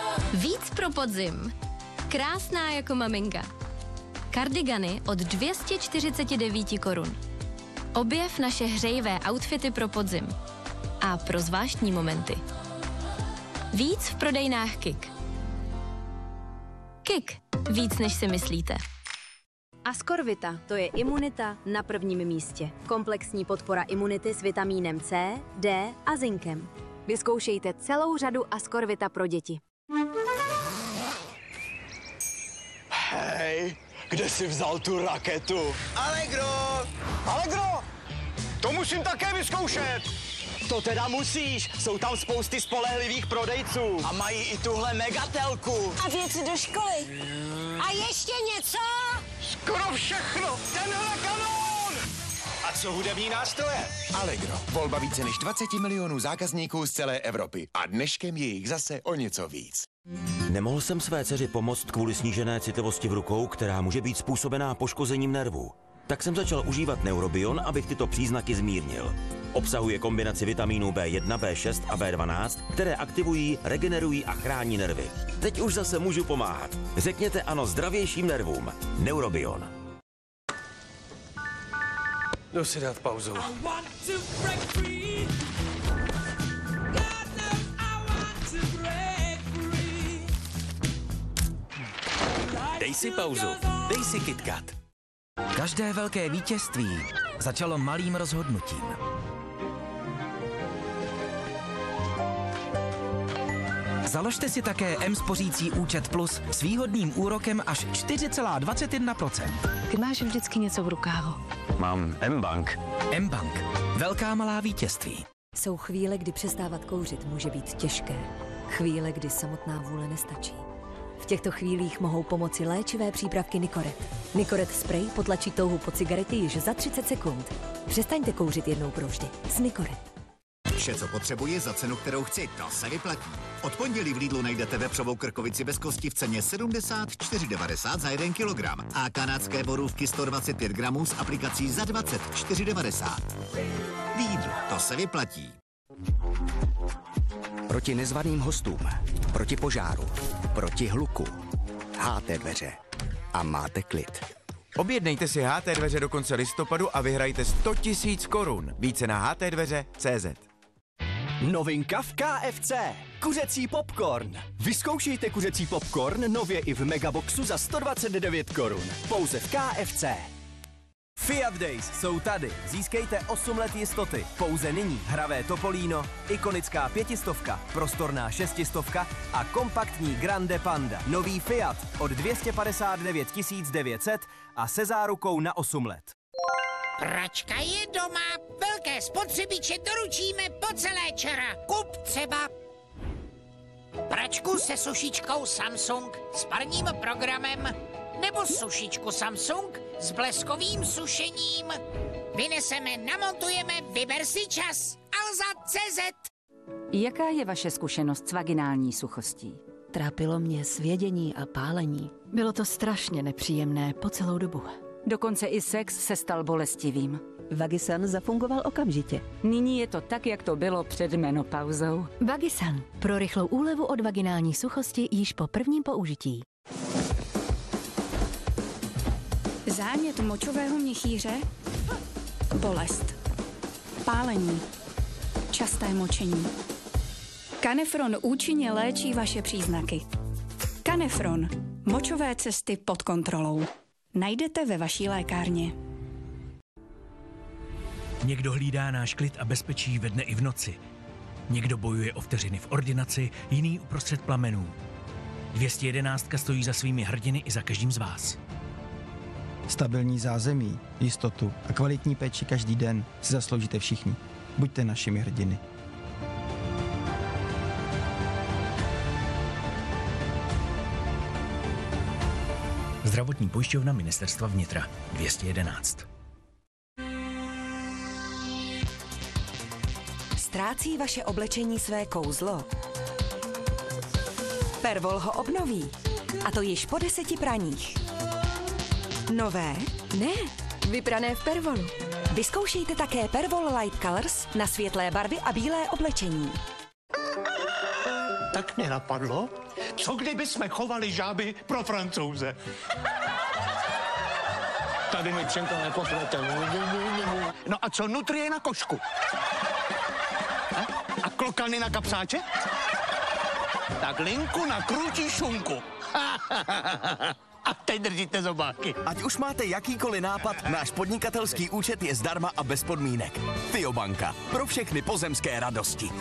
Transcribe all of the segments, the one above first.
Víc pro podzim. Krásná jako maminka. Kardigany od 249 korun. Objev naše hřejivé outfity pro podzim. A pro zvláštní momenty. Víc v prodejnách KIK. KIK. Víc, než si myslíte. Ascorvita, to je imunita na prvním místě. Komplexní podpora imunity s vitamínem C, D a zinkem. Vyzkoušejte celou řadu Ascorvita pro děti. Hej, kde jsi vzal tu raketu? Allegro! Allegro! To musím také vyzkoušet! To teda musíš, jsou tam spousty spolehlivých prodejců. A mají i tuhle megatelku. A věci do školy. A ještě něco? Skoro všechno! Tenhle kanón! A co hudební nástroje? Allegro. Volba více než 20 milionů zákazníků z celé Evropy. A dneškem je jich zase o něco víc. Nemohl jsem své dceři pomoct kvůli snížené citovosti v rukou, která může být způsobená poškozením nervů. Tak jsem začal užívat Neurobion, abych tyto příznaky zmírnil. Obsahuje kombinaci vitamínů B1, B6 a B12, které aktivují, regenerují a chrání nervy. Teď už zase můžu pomáhat. Řekněte ano zdravějším nervům. Neurobion. Jdu si dát pauzu. Dej si pauzu. Dej si KitKat. Každé velké vítězství začalo malým rozhodnutím. Založte si také M-spořící účet Plus s výhodným úrokem až 4,21%. Ty máš vždycky něco v rukávu. Mám M-Bank. M-Bank. Velká malá vítězství. Jsou chvíle, kdy přestávat kouřit může být těžké. Chvíle, kdy samotná vůle nestačí. V těchto chvílích mohou pomoci léčivé přípravky Nicoret. Nicoret spray potlačí touhu po cigaretě již za 30 sekund. Přestaňte kouřit jednou provždy s Nicoret. Vše, co potřebuji za cenu, kterou chci, to se vyplatí. Od pondělí v Lidlu najdete vepřovou krkovici bez kosti v ceně 74,90 za 1 kilogram a kanadské borůvky 125 gramů s aplikací za 24,90. Lidl, to se vyplatí. Proti nezvaným hostům, proti požáru, proti hluku. HT dveře. A máte klid. Objednejte si HT dveře do konce listopadu a vyhrajte 100 000 korun. Více na htdveře.cz. Novinka v KFC. Kuřecí popcorn. Vyzkoušejte kuřecí popcorn nově i v Megaboxu za 129 korun. Pouze v KFC. Fiat Days jsou tady. Získejte 8 let jistoty. Pouze nyní hravé Topolino, ikonická 500, prostorná 600 a kompaktní Grande Panda. Nový Fiat od 259 900 a se zárukou na 8 let. Pračka je doma, velké spotřebiče doručíme po celé čara. Kup třeba pračku se sušičkou Samsung s parním programem nebo sušičku Samsung s bleskovým sušením. Vyneseme, namontujeme, vyber si čas. Alza.cz. Jaká je vaše zkušenost s vaginální suchostí? Trápilo mě svědění a pálení. Bylo to strašně nepříjemné po celou dobu. Dokonce i sex se stal bolestivým. Vagisan zafungoval okamžitě. Nyní je to tak, jak to bylo před menopauzou. Vagisan. Pro rychlou úlevu od vaginální suchosti již po prvním použití. Zánět močového měchýře, bolest, pálení, časté močení. Canefron účinně léčí vaše příznaky. Canefron. Močové cesty pod kontrolou. Najdete ve vaší lékárně. Někdo hlídá náš klid a bezpečí ve dne i v noci. Někdo bojuje o vteřiny v ordinaci, jiný uprostřed plamenů. 211 stojí za svými hrdiny i za každým z vás. Stabilní zázemí, jistotu a kvalitní péči každý den si zasloužíte všichni. Buďte našimi hrdiny. Zdravotní pojišťovna Ministerstva vnitra 211. Ztrácí vaše oblečení své kouzlo? Pervol ho obnoví. A to již po 10 praních. Nové? Ne, vyprané v Pervolu. Vyzkoušejte také Pervol Light Colors na světlé barvy a bílé oblečení. Tak mě napadlo, Co kdyby jsme chovali žáby pro Francouze? Tady mi Přenka nepoplete. No a co nutrie na košku? A klokany na kapsáče? Tak linku na krůčí šunku. A teď držíte zobáky. Ať už máte jakýkoliv nápad, náš podnikatelský účet je zdarma a bez podmínek. FIObanka. Pro všechny pozemské radosti.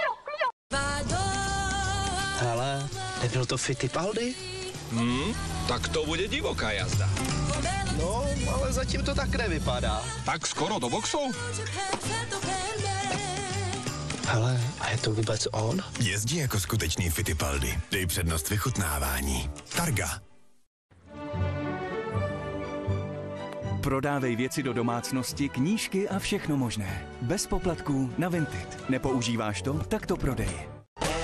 Hele, nebyl to Fittipaldi? Tak to bude divoká jazda. No, ale zatím to tak nevypadá. Tak skoro do boxu? Hele, a je to vůbec on? Jezdí jako skutečný Fittipaldi. Dej přednost vychutnávání. Targa. Prodávej věci do domácnosti, knížky a všechno možné. Bez poplatků na Vinted. Nepoužíváš to? Tak to prodej.